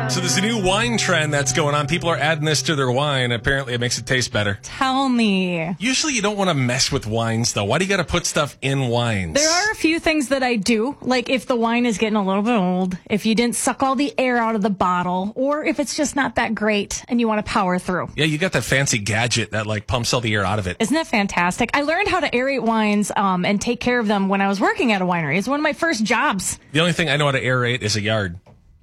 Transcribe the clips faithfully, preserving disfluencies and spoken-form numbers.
So there's a new wine trend that's going on. People are adding this to their wine. Apparently, it makes it taste better. Tell me. Usually, you don't want to mess with wines, though. Why do you got to put stuff in wines? There are a few things that I do, like if the wine is getting a little bit old, if you didn't suck all the air out of the bottle, or if it's just not that great and you want to power through. Yeah, you got that fancy gadget that like pumps all the air out of it. Isn't that fantastic? I learned how to aerate wines um, and take care of them when I was working at a winery. It's one of my first jobs. The only thing I know how to aerate is a yard.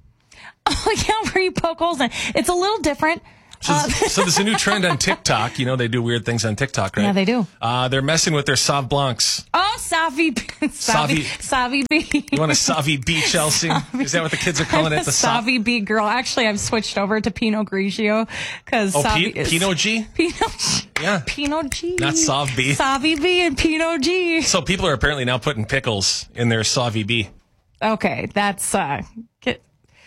Oh, yeah, where you poke holes in. It's a little different. So, Uh, so there's a new trend on TikTok. You know, they do weird things on TikTok, right? Yeah, they do. Uh, they're messing with their Sauv Blancs. Oh, Savi, Savi, Savi B. You want a Savi B, Chelsea? Savi. Is that what the kids are calling I'm it? a The Sav- Savi B girl. Actually, I've switched over to Pinot Grigio because Oh, Savi P- is Pinot G? Pinot G. Yeah. Pinot G. Not Sauv B. Savi B and Pinot G. So people are apparently now putting pickles in their Savi B. Okay, that's uh. Get,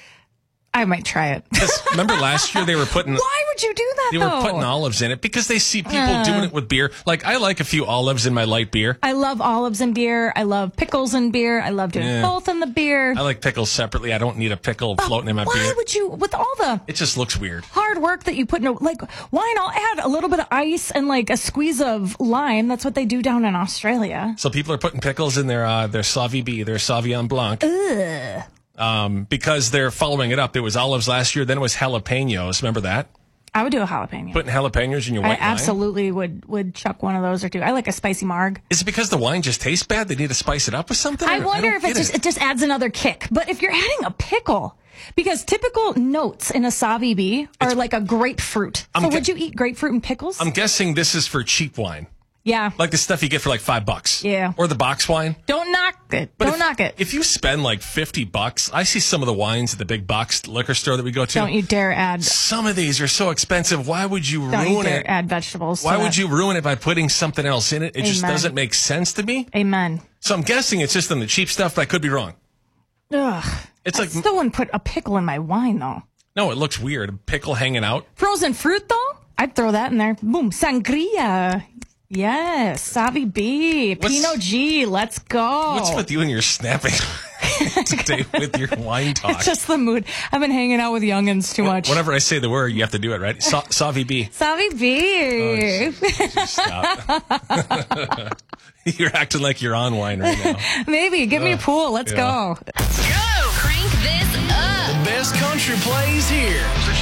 I might try it. Remember last year they were putting... Why would you do that, They though? were putting olives in it because they see people Uh. doing it with beer. Like, I like a few olives in my light beer. I love olives in beer. I love pickles in beer. I love doing Yeah. both in the beer. I like pickles separately. I don't need a pickle floating in my Why beer. would you, with all the It just looks weird. hard work that you put into, like, wine, I'll add a little bit of ice and, like, a squeeze of lime. That's what they do down in Australia. So people are putting pickles in their uh, their Sauvignon B, their Sauvignon Blanc. Ugh. Um, because they're following it up. It was olives last year, then it was jalapenos. Remember that? I would do a jalapeno. Putting jalapenos in your I white wine? absolutely would, would chuck one of those or two. I like a spicy marg. Is it because the wine just tastes bad? They need to spice it up with something? I Or- wonder don't if it get just, it just adds another kick. But if you're adding a pickle, because typical notes in a Savi B are It's- like a grapefruit. I'm So gu- would you eat grapefruit and pickles? I'm guessing this is for cheap wine. yeah. Like the stuff you get for like five bucks. Yeah. Or the box wine. Don't knock it. But Don't if, knock it. If you spend like fifty bucks, I see some of the wines at the big box liquor store that we go to. Don't you dare add. Some of these are so expensive. Why would you Don't you ruin dare it? add vegetables. Why to would that. you ruin it by putting something else in it? It just Amen. doesn't make sense to me. Amen. So I'm guessing it's just on the cheap stuff, but I could be wrong. Ugh. It's I like, still wouldn't put a pickle in my wine, though. no, it looks weird. A pickle hanging out. Frozen fruit, though? I'd throw that in there. Boom. Sangria. Yes. Savi B. What's- Pinot G. Let's go. What's with you and your snapping today with your wine talk? It's just the mood. I've been hanging out with youngins too much. Whenever I say the word, you have to do it, right? Sa- Savi B. Savi B. Just stop. You're acting like you're on wine right now. Maybe. Give me a pool. Let's yeah. go. Go! Crank this up! The best country plays here.